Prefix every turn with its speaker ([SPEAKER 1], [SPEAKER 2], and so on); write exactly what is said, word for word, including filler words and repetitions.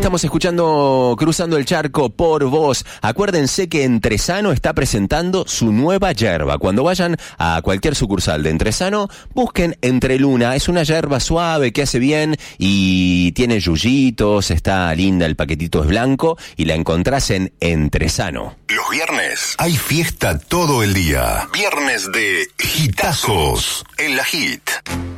[SPEAKER 1] estamos escuchando Cruzando el Charco por vos. Acuérdense que Entresano está presentando su nueva yerba. Cuando vayan a cualquier sucursal de Entresano, busquen Entreluna. Es una yerba suave que hace bien y tiene yuyitos, está linda, el paquetito es blanco y la encontrás en Entresano.
[SPEAKER 2] Los viernes hay fiesta todo el día. Viernes de hitazos en la Hit.